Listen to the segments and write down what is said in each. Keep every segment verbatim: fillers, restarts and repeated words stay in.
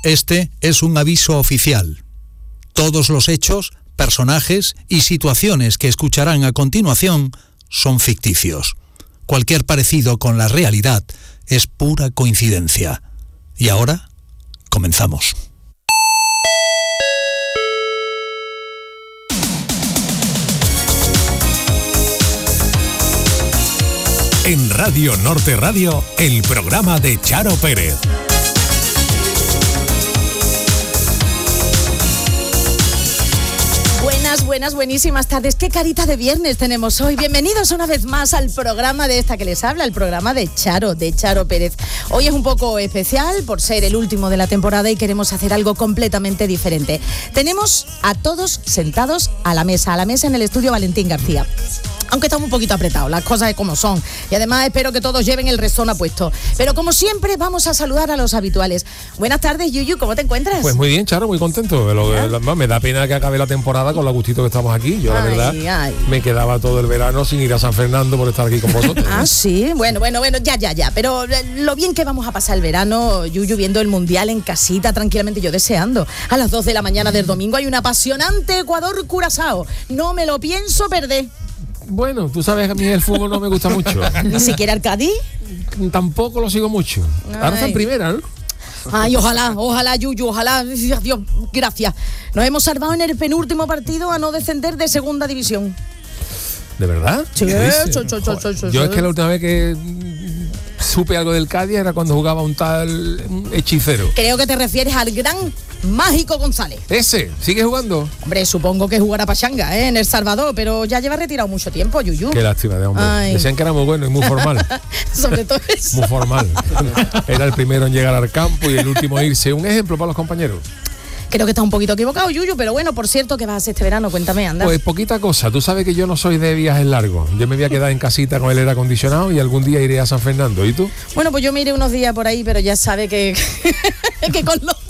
Este es un aviso oficial. Todos los hechos, personajes y situaciones que escucharán a continuación son ficticios. Cualquier parecido con la realidad es pura coincidencia. Y ahora, comenzamos. En Radio Norte Radio, el programa de Charo Pérez. Buenas, buenas, buenísimas tardes. Qué carita de viernes tenemos hoy. Bienvenidos una vez más al programa de esta que les habla, el programa de Charo, de Charo Pérez. Hoy es un poco especial por ser el último de la temporada y queremos hacer algo completamente diferente. Tenemos a todos sentados a la mesa, a la mesa en el estudio Valentín García. Aunque estamos un poquito apretados, las cosas es como son. Y además espero que todos lleven el Rexona puesto. Pero como siempre, vamos a saludar a los habituales. Buenas tardes, Yuyu, ¿cómo te encuentras? Pues muy bien, Charo, muy contento. Lo que, me da pena que acabe la temporada con lo gustito que estamos aquí. Yo, la ay, verdad, ay. me quedaba todo el verano sin ir a San Fernando por estar aquí con vosotros. Ah, sí, bueno, bueno, bueno, ya, ya, ya. Pero lo bien que vamos a pasar el verano, Yuyu, viendo el Mundial en casita, tranquilamente, yo deseando. A las dos de la mañana del domingo hay un apasionante Ecuador-Curazao. No me lo pienso perder. Bueno, tú sabes que a mí el fútbol no me gusta mucho. ¿Ni siquiera el Cádiz? Tampoco lo sigo mucho. Ay. Ahora está en primera, ¿no? Ay, ojalá, ojalá, Yuyu, ojalá. Dios, gracias. Nos hemos salvado en el penúltimo partido a no descender de segunda división. ¿De verdad? Sí, ¿Qué dices? cho, cho, cho, cho, cho, Yo cho. es que la última vez que supe algo del Cádiz era cuando jugaba un tal hechicero. Creo que te refieres al gran Mágico González. ¿Ese? ¿Sigue jugando? Hombre, supongo que jugará pachanga, ¿eh? En El Salvador, pero ya lleva retirado mucho tiempo, Yuyu. Qué lástima de hombre. Ay. Decían que era muy bueno y muy formal. Sobre todo eso. Muy formal. Era el primero en llegar al campo y el último en irse. Un ejemplo para los compañeros. Creo que estás un poquito equivocado, Yuyu, pero bueno, por cierto, ¿qué vas a hacer este verano? Cuéntame, anda. Pues poquita cosa. Tú sabes que yo no soy de viajes largos. Yo me voy a quedar en casita con el aire acondicionado y algún día iré a San Fernando. ¿Y tú? Bueno, pues yo me iré unos días por ahí, pero ya sabe que, que con los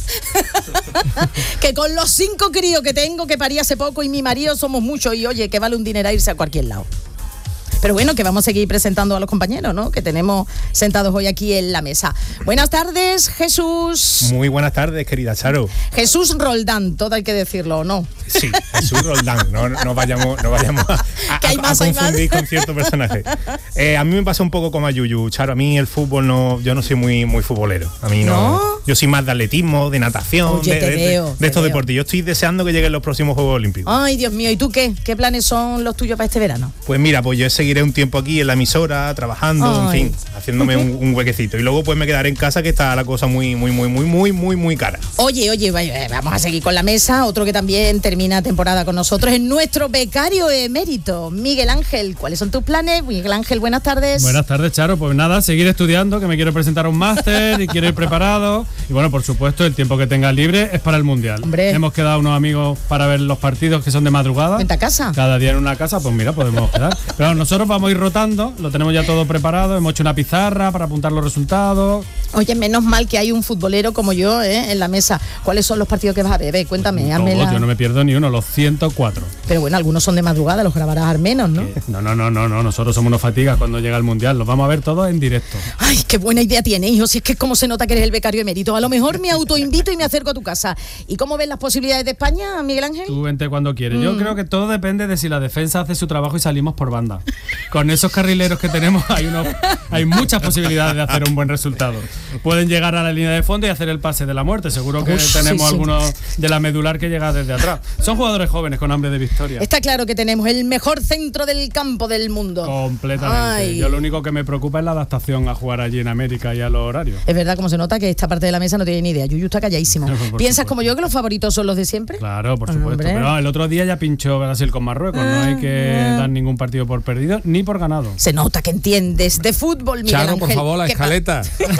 que con los cinco críos que tengo, que parí hace poco, y mi marido somos muchos, y oye, que vale un dinero irse a cualquier lado. Pero bueno, que vamos a seguir presentando a los compañeros, ¿no? Que tenemos sentados hoy aquí en la mesa. Buenas tardes, Jesús. Muy buenas tardes, querida Charo. Jesús Roldán, todo hay que decirlo, ¿o no? Sí, Jesús Roldán, no, no vayamos, no vayamos a, a, ¿Que hay más, a hay confundir más? con cierto personaje. Eh, a mí me pasa un poco como a Yuyu, Charo. A mí el fútbol no, yo no soy muy, muy futbolero. A mí no. ¿No? Yo soy más de atletismo, de natación, Oye, de, te de, veo, de, de te estos veo. deportes. Yo estoy deseando que lleguen los próximos Juegos Olímpicos. Ay, Dios mío, ¿y tú qué? ¿Qué planes son los tuyos para este verano? Pues mira, pues yo seguiré un tiempo aquí en la emisora, trabajando, Ay. en fin, haciéndome un, un huequecito. Y luego pues me quedaré en casa, que está la cosa muy, muy, muy, muy, muy, muy, muy cara. Oye, oye, vaya, vamos a seguir con la mesa. Otro que también termina temporada con nosotros es nuestro becario emérito, Miguel Ángel. ¿Cuáles son tus planes? Miguel Ángel, buenas tardes. Buenas tardes, Charo. Pues nada, seguir estudiando, que me quiero presentar a un máster y quiero ir preparado. Y bueno, por supuesto, el tiempo que tenga libre es para el Mundial. Hombre. Hemos quedado unos amigos para ver los partidos que son de madrugada. Vente a casa. Cada día en una casa, pues mira, podemos quedar. Pero nosotros vamos a ir rotando, lo tenemos ya todo preparado, hemos hecho una pizarra para apuntar los resultados. Oye, menos mal que hay un futbolero como yo, ¿eh? En la mesa. ¿Cuáles son los partidos que vas a ver? Ve, cuéntame, hazme Todos, la- yo no me pierdo ni uno, los ciento cuatro. Pero bueno, algunos son de madrugada, los grabarás al menos, ¿no? No, no, no, no, no, nosotros somos unos fatigas cuando llega el Mundial, los vamos a ver todos en directo. Ay, qué buena idea tienes, hijo. Si es que es como se nota que eres el becario emérito. A lo mejor me autoinvito y me acerco a tu casa. ¿Y cómo ves las posibilidades de España, Miguel Ángel? Tú vente cuando quieres. Yo creo que todo depende de si la defensa hace su trabajo y salimos por banda. Con esos carrileros que tenemos hay, unos, hay muchas posibilidades de hacer un buen resultado. Pueden llegar a la línea de fondo y hacer el pase de la muerte. Seguro que Uy, sí, tenemos sí. algunos de la medular que llega desde atrás. Son jugadores jóvenes con hambre de victoria. Está claro que tenemos el mejor centro del campo del mundo. Completamente. Ay. Yo lo único que me preocupa es la adaptación a jugar allí en América y a los horarios. Es verdad, como se nota que esta parte de la mesa no tiene ni idea. Yuyu está calladísimo. Por ¿Piensas supuesto. como yo que los favoritos son los de siempre? Claro, por Ah, supuesto. hombre. Pero el otro día ya pinchó Brasil con Marruecos. No hay que Ah, ah. dar ningún partido por perdido ni por ganado. Se nota que entiendes de fútbol, Miguel Charo, Ángel. por favor, la ¿Qué pa- escaleta.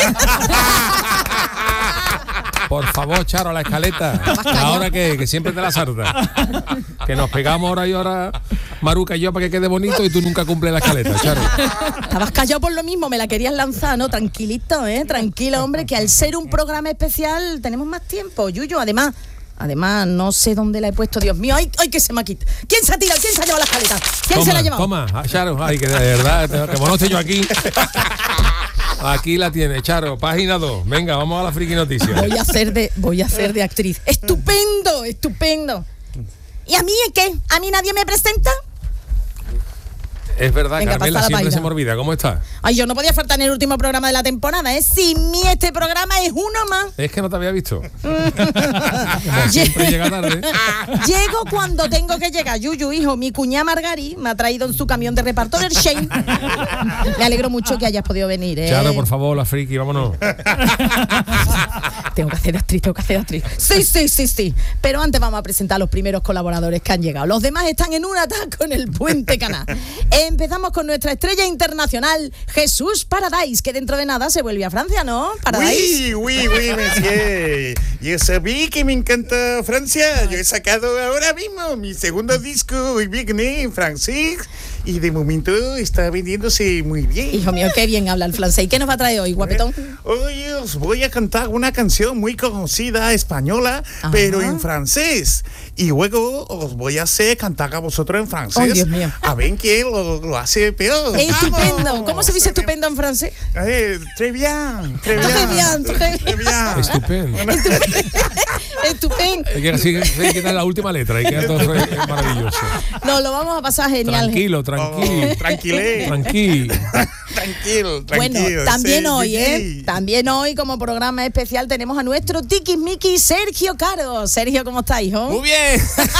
Por favor, Charo, la escaleta. Ahora que, que siempre te la sarta. Que nos pegamos ahora y ahora, Maruca y yo, para que quede bonito, y tú nunca cumples la escaleta, Charo. Estabas callado por lo mismo, me la querías lanzar, ¿no? Tranquilito, ¿eh? Tranquilo, hombre, que al ser un programa especial tenemos más tiempo, Yuyu. Además, además, no sé dónde la he puesto, Dios mío. ¡Ay, ay que se me ha quitado! ¿Quién se ha tirado? ¿Quién se ha llevado la escaleta? ¿Quién toma, se la ha llevado? Toma, Charo, ay, que de verdad, que bueno estoy yo aquí. Aquí la tiene, Charo, página dos. Venga, vamos a la friki noticia. Voy a hacer de, voy a hacer de actriz. Estupendo, estupendo. ¿Y a mí qué? ¿A mí nadie me presenta? Es verdad, Venga, Carmela, pasa la siempre paila. se me olvida. ¿Cómo está? Ay, yo no podía faltar en el último programa de la temporada, ¿eh? Sin mí este programa es uno más. Es que no te había visto. Como siempre llega tarde. Llego cuando tengo que llegar. Yuyu, hijo, mi cuñada Margari me ha traído en su camión de reparto del Shane. Me alegro mucho que hayas podido venir, ¿eh? Charo, por favor, la friki, vámonos. Tengo que hacer de actriz, tengo que hacer de actriz. Sí, sí, sí, sí. Pero antes vamos a presentar a los primeros colaboradores que han llegado. Los demás están en un ataque en el Puente Caná. Empezamos con nuestra estrella internacional, Jesús Paradise, que dentro de nada se vuelve a Francia, ¿no? Paradise. Oui, oui, oui, monsieur. Yo sabía que me encanta Francia. Yo he sacado ahora mismo mi segundo disco, Vigne, en francés. Y de momento está vendiéndose muy bien. Hijo mío, qué bien habla el francés. ¿Y qué nos va a traer hoy, guapetón? Hoy os voy a cantar una canción muy conocida española, Ajá. pero en francés. Y luego os voy a hacer cantar a vosotros en francés. Oh, Dios mío. A ver quién lo, lo hace peor. Estupendo. ¡Vamos! ¿Cómo se dice estupendo en francés? Eh, très bien, très bien. Très bien, très bien. bien. Estupendo. Estupendo. Hay que, así, hay que dar la última letra y queda todo re- maravilloso. No, lo vamos a pasar genial. Tranquilo, tranquilo. Oh, tranquilé. Tranquilo. Tranquilo, Bueno, tranquilo. también Sí, hoy, sí, ¿eh? sí. También hoy, como programa especial, tenemos a nuestro tiquismiqui Sergio Caro. Sergio, ¿cómo está, hijo? Muy bien.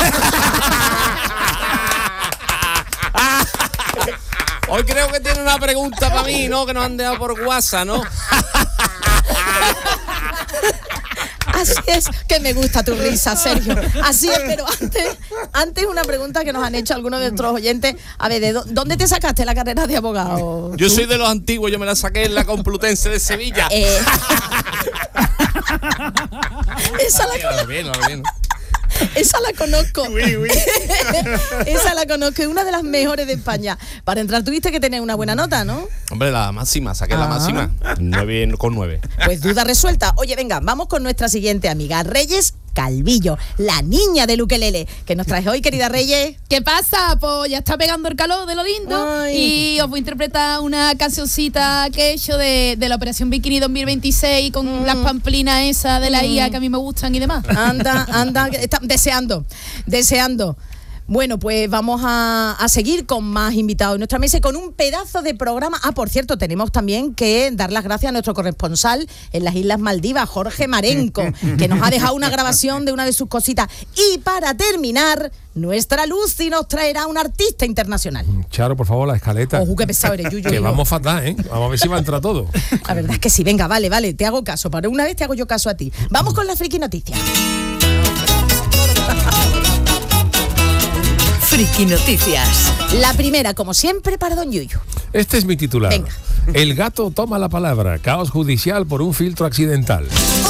Hoy creo que tiene una pregunta para mí, ¿no? Que nos han dejado por WhatsApp, ¿no? Así es, que me gusta tu risa, Sergio. Así es, pero antes, antes una pregunta que nos han hecho algunos de nuestros oyentes. A ver, ¿de dó- dónde te sacaste la carrera de abogado? Yo soy de los antiguos, yo me la saqué en la Complutense de Sevilla. Eh, esa, la, Ahora bien, ahora bien. esa la conozco. Oui, oui. Esa la conozco, es una de las mejores de España. Para entrar tuviste que tener una buena nota, ¿no? Hombre, la máxima, saqué la Ah. máxima. nueve con nueve. Pues duda resuelta. Oye, venga, vamos con nuestra siguiente amiga, Reyes Calvillo, la niña del ukelele. ¿Qué nos traes hoy, querida Reyes? ¿Qué pasa? Pues ya está pegando el calor de lo lindo. Ay. Y os voy a interpretar una cancioncita que he hecho de, de la Operación Bikini dos mil veintiséis con Mm. las pamplinas esas de la I A que a mí me gustan y demás. Anda, anda, que está deseando, deseando. Bueno, pues vamos a, a seguir con más invitados en nuestra mesa y con un pedazo de programa. Ah, por cierto, tenemos también que dar las gracias a nuestro corresponsal en las Islas Maldivas, Jorge Marenco, que nos ha dejado una grabación de una de sus cositas. Y para terminar, nuestra Lucy nos traerá un artista internacional. Charo, por favor, la escaleta. Ojo, qué pesado eres, Yuyu. Que hijo. vamos fatal, ¿eh? Vamos a ver si va a entrar todo. La verdad es que sí, venga, vale, vale, te hago caso. Para una vez te hago yo caso a ti. Vamos con la friki noticia. Friki Noticias. La primera, como siempre, para don Yuyu. Este es mi titular. Venga. El gato toma la palabra. Caos judicial por un filtro accidental.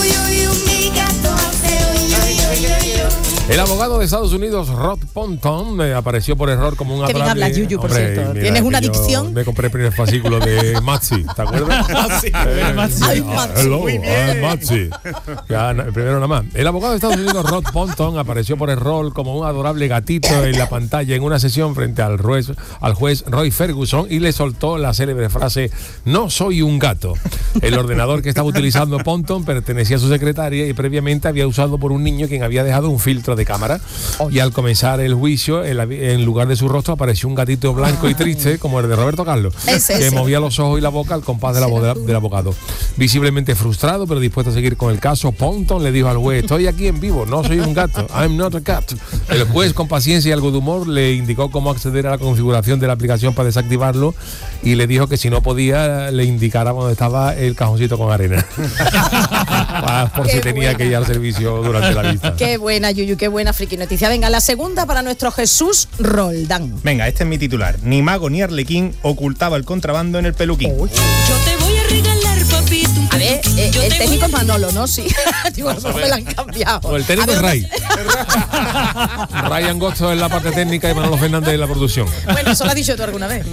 El abogado de Estados Unidos, Rod Ponton, me apareció por error como un Qué bien adorable... hablas, Yuyu, por Hombre, cierto. mira, Tienes que una yo dicción. Me compré el primer fascículo de Matzi, ¿te acuerdas? Sí. Eh, Matzi. Ay, ah, Matzi. hello, Muy bien. ah, Matzi. Ya, na- primero nada más. El abogado de Estados Unidos, Rod Ponton, apareció por error como un adorable gatito en la pantalla en una sesión frente al juez, al juez Roy Ferguson y le soltó la célebre frase: "No soy un gato". El ordenador que estaba utilizando Ponton pertenecía a su secretaria y previamente había usado por un niño quien había dejado un filtro de cámara. Y al comenzar el juicio, en, la- en lugar de su rostro apareció un gatito blanco y triste como el de Roberto Carlos, Ese, que ese. movía los ojos y la boca al compás de la voz de la- del abogado. Visiblemente frustrado, pero dispuesto a seguir con el caso, Ponton le dijo al juez: "Estoy aquí en vivo, no soy un gato. I'm not a cat". El juez, con paciencia y algo de humor, le indicó cómo acceder a la configuración de la aplicación para desactivarlo y le dijo que si no podía, le indicara dónde estaba el cajoncito con arena. Ah, por Qué si tenía buena. que ir al servicio durante la vista. Qué buena, Yuyu, qué buena friki noticia. Venga, la segunda para nuestro Jesús Roldán. Venga, este es mi titular. Ni mago ni arlequín ocultaba el contrabando en el peluquín. Yo te voy a regalar, papito. un A ver, peluquín. eh, Yo el te técnico es voy a- Manolo, ¿no? Sí. Digo, a lo mejor me la han cambiado. O el técnico A es ver, Ray. Ray Angosto en la parte técnica y Manolo Fernández en la producción. Bueno, eso lo has dicho tú alguna vez.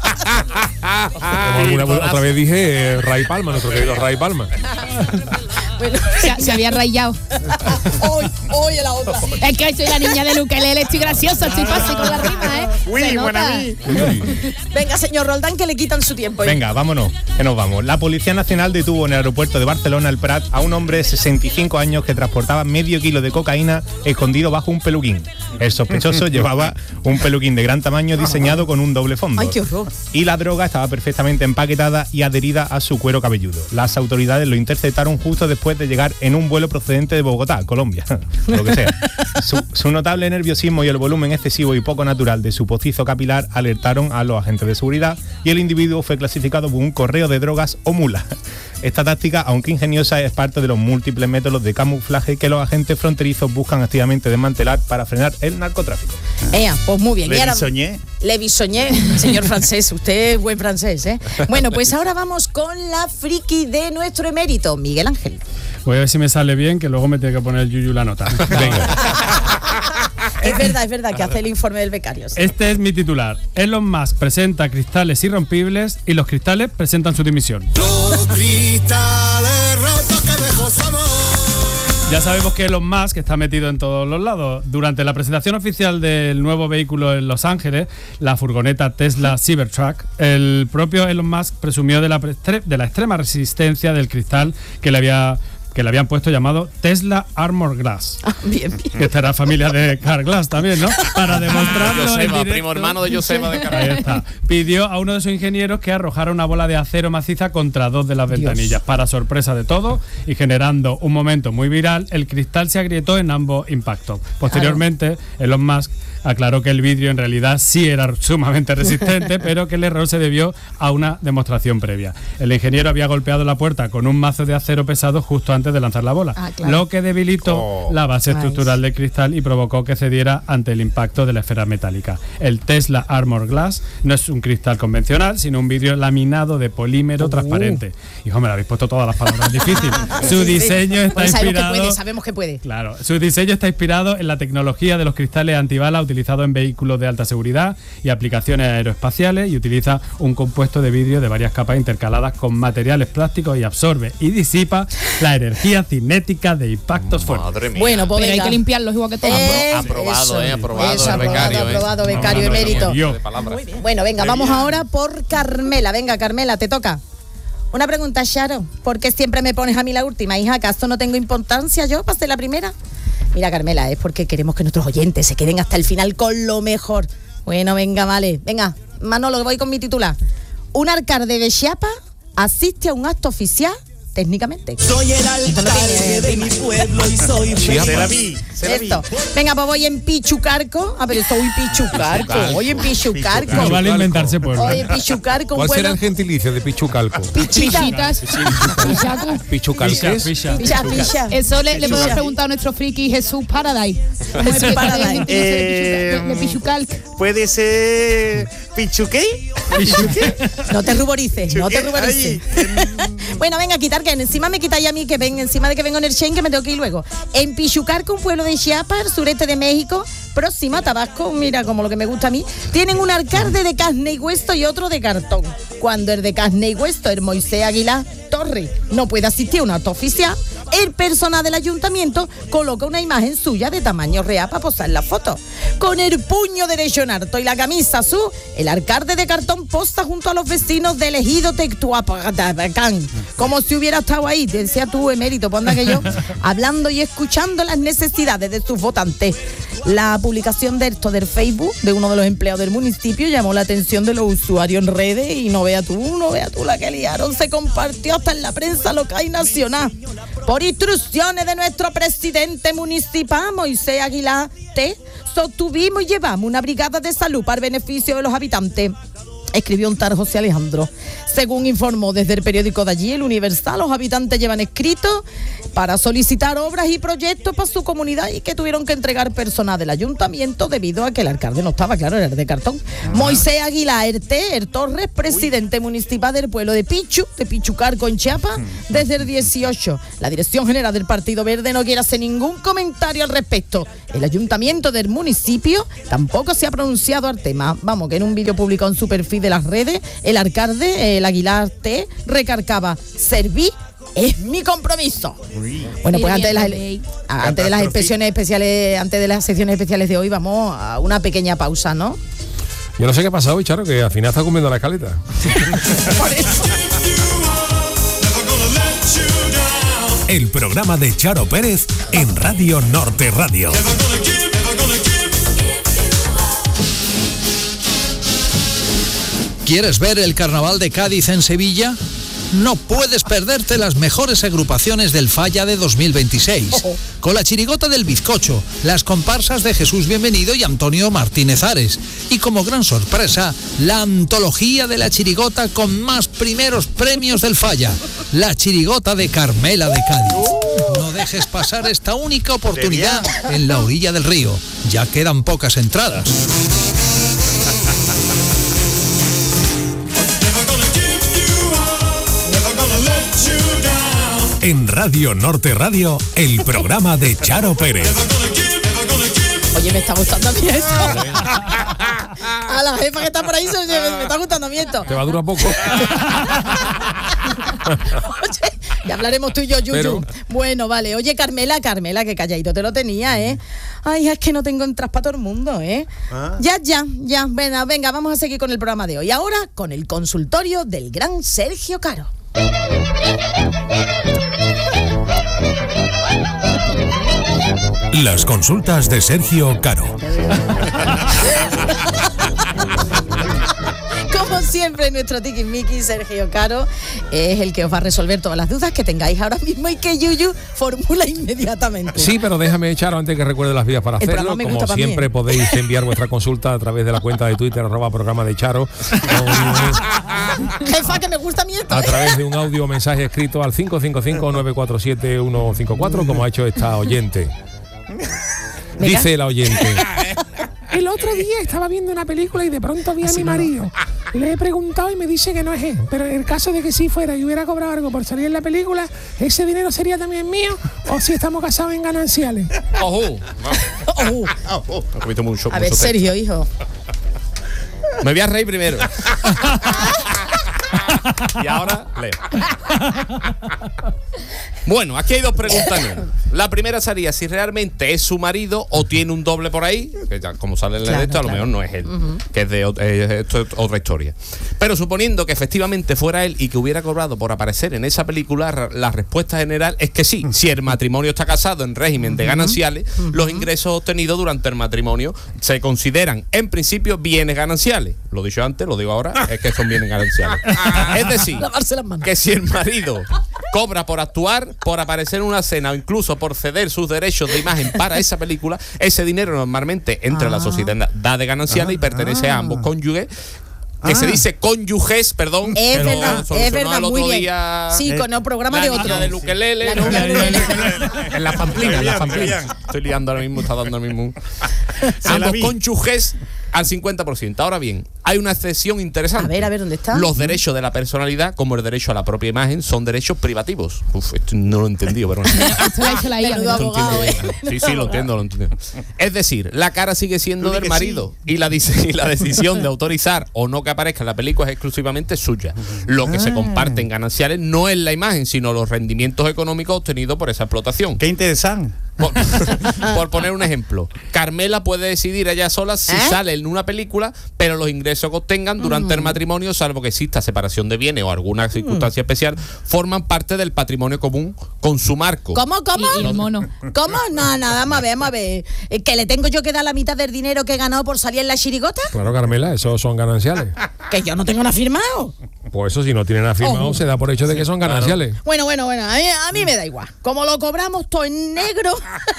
Como alguna- otra vez dije eh, Ray Palma, nuestro querido Ray Palma. Bueno, se, se había rayado. Hoy, hoy la otra. Es que soy la niña del ukelele, estoy graciosa, estoy fácil con la rima, ¿eh? Uy, buena mí. Venga, señor Roldán, que le quitan su tiempo. Venga, vámonos, que nos vamos. La Policía Nacional detuvo en el aeropuerto de Barcelona, el Prat, a un hombre de sesenta y cinco años que transportaba medio kilo de cocaína escondido bajo un peluquín. El sospechoso llevaba un peluquín de gran tamaño diseñado con un doble fondo. Ay, qué horror. Y la droga estaba perfectamente empaquetada y adherida a su cuero cabelludo. Las autoridades lo interceptaron justo después de llegar en un vuelo procedente de Bogotá, Colombia, lo que sea. Su, su notable nerviosismo y el volumen excesivo y poco natural de su postizo capilar alertaron a los agentes de seguridad y el individuo fue clasificado como un correo de drogas o mula. Esta táctica, aunque ingeniosa, es parte de los múltiples métodos de camuflaje que los agentes fronterizos buscan activamente desmantelar para frenar el narcotráfico. Ea, pues muy bien. Le Y ahora- bisoñé. Le bisoñé, señor francés, usted es buen francés, ¿eh? Bueno, pues ahora vamos con la friki de nuestro emérito, Miguel Ángel. Voy a ver si me sale bien, que luego me tiene que poner el yuyu la nota. Venga. Es verdad, es verdad, que hace el informe del becario. sí. Este es mi titular. Elon Musk presenta cristales irrompibles y los cristales presentan su dimisión. Ya sabemos que Elon Musk está metido en todos los lados. Durante la presentación oficial del nuevo vehículo en Los Ángeles, la furgoneta Tesla Cybertruck, el propio Elon Musk presumió de la, pre- de la extrema resistencia del cristal que le había que le habían puesto llamado Tesla Armor Glass. Ah, bien, bien. Que estará familia de Car Glass también, ¿no? Para demostrarlo en Joseba, directo. primo hermano de Joseba de Ahí Carrera. está. Pidió a uno de sus ingenieros que arrojara una bola de acero maciza contra dos de las ventanillas. Para sorpresa de todos y generando un momento muy viral, el cristal se agrietó en ambos impactos. Posteriormente, Elon Musk aclaró que el vidrio en realidad sí era sumamente resistente, pero que el error se debió a una demostración previa. El ingeniero había golpeado la puerta con un mazo de acero pesado justo antes de lanzar la bola, Ah, claro. lo que debilitó Oh. la base Nice. estructural del cristal y provocó que cediera ante el impacto de la esfera metálica. El Tesla Armor Glass no es un cristal convencional, sino un vidrio laminado de polímero transparente. Hijo, me lo habéis puesto todas las palabras difíciles. Su diseño está Porque sabemos que inspirado... puede, sabemos que puede. Claro, su diseño está inspirado en la tecnología de los cristales antibala utilizados en vehículos de alta seguridad y aplicaciones aeroespaciales, y utiliza un compuesto de vidrio de varias capas intercaladas con materiales plásticos y absorbe y disipa la energía cinética de impactos fuertes. Madre mía. Bueno, pues Pero hay venga. que limpiarlos igual que todo. Eh, Aprobado, eso. eh, aprobado Eso, el aprobado, becario, eh. aprobado, becario No, no, no, emérito. yo. De palabras. Bueno, venga, vamos ahora por Carmela. Venga, Carmela, te toca. Una pregunta, Charo. ¿Por qué siempre me pones a mí la última, hija? ¿Acaso no tengo importancia yo para ser la primera? Mira, Carmela, es porque queremos que nuestros oyentes se queden hasta el final con lo mejor. Bueno, venga, vale. Venga, Manolo, voy con mi titular. Un alcalde de Chiapas asiste a un acto oficial técnicamente. Soy el alcalde de mi pueblo y soy Se la vi, se la vi. Esto. Venga, pues voy en Pichucarco. A ver, soy Pichucarco. Voy en Pichucarco. No vale inventarse pueblo. Voy en Pichucarco. un ¿Cuál será pueblo- el gentilicio de Pichucalco? Pichitas. Pichaco. ¿Pichucalques? Picha, Picha, picha. Eso le, le podemos preguntar a nuestro friki Jesús Paradise. ¿Cómo es el Paradise. gentilicio de Eh, Pichucal- de Pichucalc? ¿Puede ser Pichuqué? No te ruborices, no te Chuqué, ruborices. Bueno, venga, quitar que encima me quitáis a mí que ven, encima de que vengo en el Shen, que me tengo que ir luego. En Pichucarco, un pueblo de Chiapas, el sureste de México, próxima a Tabasco, mira como lo que me gusta a mí, tienen un alcalde de carne y hueso y otro de cartón. Cuando el de carne y hueso, el Moisés Aguilar Torres, no puede asistir a un acto oficial, el personal del ayuntamiento coloca una imagen suya de tamaño real para posar la foto. Con el puño derecho en alto y la camisa azul, el alcalde de cartón posta junto a los vecinos del ejido Tectuapacán, como si hubiera estado ahí, decía tú, emérito, ponda que yo, hablando y escuchando las necesidades de sus votantes. La publicación de esto del Facebook de uno de los empleados del municipio llamó la atención de los usuarios en redes y no vea tú, no vea tú la que liaron, se compartió hasta en la prensa local y nacional. Por instrucciones de nuestro presidente municipal, Moisés Aguilar T, sostuvimos y llevamos una brigada de salud para el beneficio de los habitantes, escribió un tal José Alejandro. Según informó desde el periódico de allí, El Universal, los habitantes llevan escritos para solicitar obras y proyectos para su comunidad y que tuvieron que entregar personal del ayuntamiento debido a que el alcalde no estaba, claro, era de cartón. Uh-huh. Moisés Aguilar Erte, el Torres, presidente Uy. municipal del pueblo de Pichu, de Pichucarco en Chiapas, uh-huh. desde el dieciocho. La Dirección General del Partido Verde no quiere hacer ningún comentario al respecto. El ayuntamiento del municipio tampoco se ha pronunciado al tema. Vamos, que en un vídeo publicado en su perfil de las redes, el alcalde, el Aguilar T, recargaba: serví es mi compromiso. Bueno, pues antes de, las, antes de las expresiones especiales, antes de las secciones especiales de hoy, vamos a una pequeña pausa, ¿no? Yo no sé qué ha pasado hoy, Charo, que al final está comiendo la escaleta. Por eso. El programa de Charo Pérez en Radio Norte Radio. ¿Quieres ver el Carnaval de Cádiz en Sevilla? No puedes perderte las mejores agrupaciones del Falla de dos mil veintiséis. Con la chirigota del Bizcocho, las comparsas de Jesús Bienvenido y Antonio Martínez Ares. Y como gran sorpresa, la antología de la chirigota con más primeros premios del Falla. La chirigota de Carmela de Cádiz. No dejes pasar esta única oportunidad en la orilla del río. Ya quedan pocas entradas. En Radio Norte Radio, el programa de Charo Pérez. Oye, me está gustando a mí esto. A la jefa que está por ahí, se oye, me, me está gustando a mí esto. Te va a durar poco. Oye, ya hablaremos tú y yo, Yuyu. Pero... Bueno, vale. Oye, Carmela, Carmela, que calladito te lo tenía, ¿eh? Ay, es que no tengo entradas para todo el mundo, ¿eh? Ah. Ya, ya, ya. Venga, venga, vamos a seguir con el programa de hoy. Ahora, con el consultorio del gran Sergio Caro. Las consultas de Sergio Caro. Como siempre, nuestro tiquismiqui Sergio Caro es el que os va a resolver todas las dudas que tengáis ahora mismo y que Yuyu formula inmediatamente. Sí, pero déjame, Charo, antes que recuerde las vías para hacerlo. Como siempre, podéis enviar vuestra consulta a través de la cuenta de Twitter, arroba programa de Charo. Jefa, que me gusta a mí esto. A través de un audio o mensaje escrito al cinco cinco cinco, nueve cuatro siete, uno cinco cuatro, como ha hecho esta oyente. Dice la oyente: el otro día estaba viendo una película y de pronto vi a mi marido. Le he preguntado y me dice que no es él. Pero en el caso de que sí fuera y hubiera cobrado algo por salir en la película, ¿ese dinero sería también mío? ¿O si estamos casados en gananciales? ¡Ojo! Oh. Oh. Mucho, a ver, Sergio, hijo. Me voy a reír primero. Y ahora leo. Bueno, aquí hay dos preguntas. La primera sería si realmente es su marido o tiene un doble por ahí, que ya como sale en el claro, esto, a lo claro. mejor no es él, Uh-huh. que es de eh, esto es otra historia. Pero suponiendo que efectivamente fuera él y que hubiera cobrado por aparecer en esa película, la respuesta general es que sí. Si el matrimonio está casado en régimen de gananciales, uh-huh. los ingresos obtenidos durante el matrimonio se consideran en principio bienes gananciales. Lo he dicho antes, lo digo ahora, es que son bienes gananciales. Es decir, que si el marido cobra por actuar, por aparecer en una escena o incluso por ceder sus derechos de imagen para esa película, ese dinero normalmente entra ah. a la sociedad de gananciales ah. y pertenece a ambos cónyuges. Que ah. se dice cónyuges, perdón. Es verdad, es verdad, muy bien. Día, sí, con el programa de otro. De Luquelele, ¿no? En la pamplina, en la pamplina. Estoy liando ahora mismo, está dando ahora mismo. Ambos cónyuges al cincuenta por ciento. Ahora bien, hay una excepción interesante. A ver, a ver, ¿dónde está? Los derechos de la personalidad, como el derecho a la propia imagen, son derechos privativos. Uf, esto no lo he entendido, pero bueno. Esto lo ha hecho la I A, Menudo abogado, ¿eh? Sí, sí, lo entiendo, lo entiendo. Es decir, la cara sigue siendo del marido sí. y, la, y la decisión de autorizar o no que aparezca en la película es exclusivamente suya. Lo que ah. se comparte en gananciales no es la imagen, sino los rendimientos económicos obtenidos por esa explotación. Qué interesante. Por, por poner un ejemplo, Carmela puede decidir ella sola si ¿Eh? sale en una película, pero los ingresos que obtengan durante uh-huh. el matrimonio, salvo que exista separación de bienes o alguna circunstancia uh-huh. especial, forman parte del patrimonio común con su marco. ¿Cómo, cómo? Y, y el mono. ¿Cómo? No, nada, vamos a ver, vamos a ver. ¿Que le tengo yo que dar la mitad del dinero que he ganado por salir en la chirigota? Claro, Carmela, esos son gananciales. Que yo no tengo nada firmado. Pues eso, si no tienen nada firmado, oh. se da por hecho de que son gananciales. Claro. Bueno, bueno, bueno, a mí, a mí me da igual. Como lo cobramos todo en negro,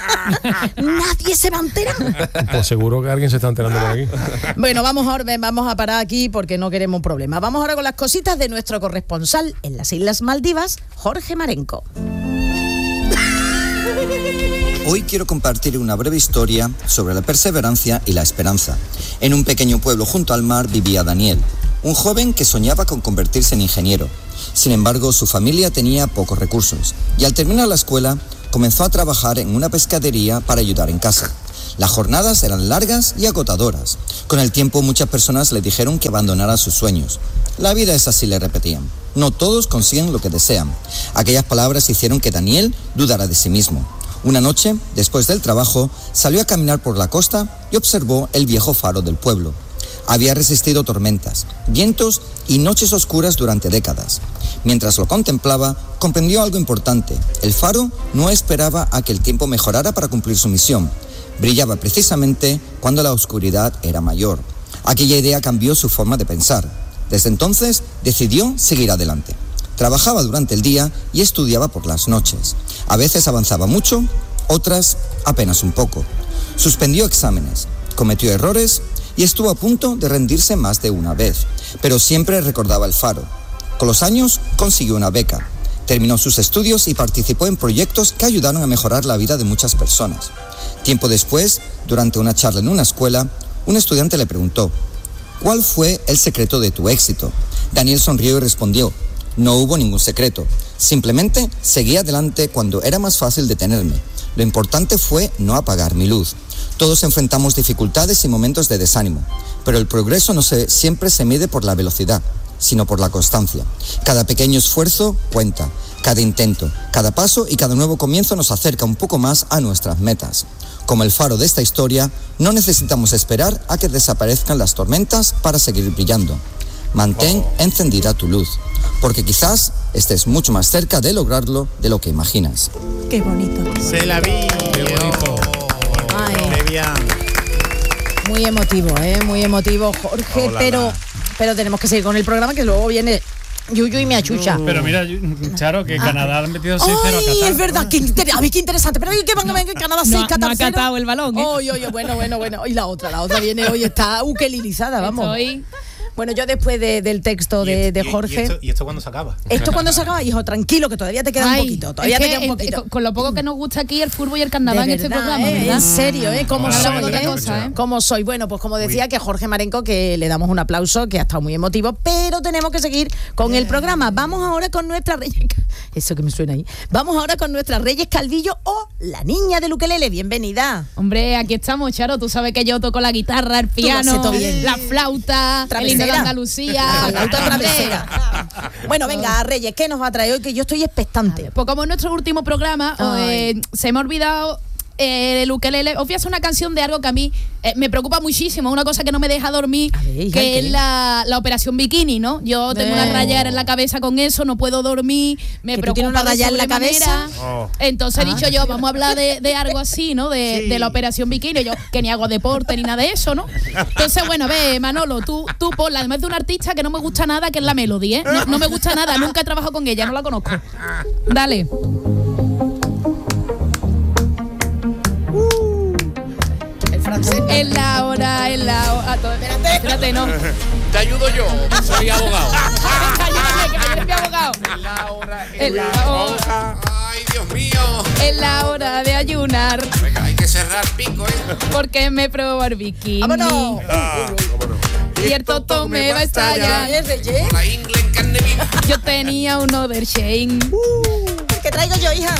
nadie se va a enterar. Pues seguro que alguien se está enterando por aquí. Bueno, vamos a, vamos a parar aquí porque no queremos problemas. Vamos ahora con las cositas de nuestro corresponsal en las Islas Maldivas, Jorge Marenco. Hoy quiero compartir una breve historia sobre la perseverancia y la esperanza. En un pequeño pueblo junto al mar vivía Daniel, un joven que soñaba con convertirse en ingeniero. Sin embargo, su familia tenía pocos recursos y al terminar la escuela comenzó a trabajar en una pescadería para ayudar en casa. Las jornadas eran largas y agotadoras. Con el tiempo muchas personas le dijeron que abandonara sus sueños. La vida es así, le repetían. No todos consiguen lo que desean. Aquellas palabras hicieron que Daniel dudara de sí mismo. Una noche, después del trabajo, salió a caminar por la costa y observó el viejo faro del pueblo. Había resistido tormentas, vientos y noches oscuras durante décadas. Mientras lo contemplaba, comprendió algo importante. El faro no esperaba a que el tiempo mejorara para cumplir su misión. Brillaba precisamente cuando la oscuridad era mayor. Aquella idea cambió su forma de pensar. Desde entonces, decidió seguir adelante. Trabajaba durante el día y estudiaba por las noches. A veces avanzaba mucho, otras apenas un poco. Suspendió exámenes, cometió errores y estuvo a punto de rendirse más de una vez, pero siempre recordaba el faro. Con los años consiguió una beca, terminó sus estudios y participó en proyectos que ayudaron a mejorar la vida de muchas personas. Tiempo después, durante una charla en una escuela, un estudiante le preguntó: ¿cuál fue el secreto de tu éxito? Daniel sonrió y respondió: no hubo ningún secreto, simplemente seguí adelante cuando era más fácil detenerme. Lo importante fue no apagar mi luz. Todos enfrentamos dificultades y momentos de desánimo, pero el progreso no se, siempre se mide por la velocidad, sino por la constancia. Cada pequeño esfuerzo cuenta, cada intento, cada paso y cada nuevo comienzo nos acerca un poco más a nuestras metas. Como el faro de esta historia, no necesitamos esperar a que desaparezcan las tormentas para seguir brillando. Mantén encendida tu luz, porque quizás estés mucho más cerca de lograrlo de lo que imaginas. Qué bonito. Se la vi. Qué bonito. Ay. Qué bien. Muy emotivo, ¿eh? Muy emotivo, Jorge, Hola, pero, la. pero tenemos que seguir con el programa, que luego viene Yuyu y me achucha. Pero mira, Charo, que Canadá han metido seis cero a Qatar. Ay, es verdad, qué, inter ay, qué interesante. Pero que van a ver que Canadá seis, No, Qatar no ha cero. catado el balón, ¿eh? Oye, oye, bueno, bueno, bueno. Y la otra, la otra viene hoy, está ukelilizada, vamos. Estoy- Bueno, yo después de- del texto de, de Jorge. ¿Y esto, y esto cuándo se acaba? ¿Esto cuando se acaba, hijo? Tranquilo, que todavía te queda Ay, un poquito. Todavía es te que, queda un eh, poquito. con- Con lo poco que nos gusta aquí el fútbol y el carnaval De en este verdad, programa, ¿eh? ¿verdad? En serio, ¿eh? ¿Cómo No soy, hablamos de otra eh? cosa, ¿eh? ¿Cómo soy? Bueno, pues como decía que Jorge Marenco, que le damos un aplauso, que ha estado muy emotivo, pero tenemos que seguir con el programa. Vamos ahora con nuestra Reyes... Eso que me suena ahí. Vamos ahora con nuestra Reyes Calvillo o la niña del ukelele. Bienvenida. Hombre, aquí estamos, Charo. Tú sabes que yo toco la guitarra, el Tú lo haces piano, todo bien. la flauta, el himno de Travesera. Andalucía. La flauta Hombre. travesera. Bueno, venga, Reyes, ¿qué nos va a traer hoy? Que yo estoy expectante. Pues como en nuestro último programa, Ay. eh, se me ha olvidado eh, el ukelele. Os voy a hacer una canción de algo que a mí eh, me preocupa muchísimo, una cosa que no me deja dormir, A ver, hija, que ¿qué? es la, la operación bikini, ¿no? Yo tengo una Eh. rayera en la cabeza con eso, no puedo dormir, me ¿Que tú tienes preocupa una de raya en la sobremanera. cabeza? Oh. Entonces he Ah. dicho yo, vamos a hablar de, de algo así, ¿no? De, Sí. de la operación bikini. Yo, que ni hago deporte ni nada de eso, ¿no? Entonces, bueno, ve, Manolo, tú, tú ponla, además de una artista que no me gusta nada, que es la Melody, ¿eh? No, no me gusta nada, nunca he trabajado con ella, no la conozco. Dale. El francés. En la hora, en la hora. Espérate. Espérate, no. Te ayudo yo, soy abogado. Venga, ayúdame, que me viene mi abogado. La hora En la hora, Ay, Dios mío. en la hora de ayunar, Venga, hay que cerrar pico, ¿eh? porque me probó el bikini. ¡Vámonos! Y el toto me va a estallar. ¿Es Reyes? La ingle en carne viva. Yo tenía uno del Shane. ¿Qué traigo yo, hija?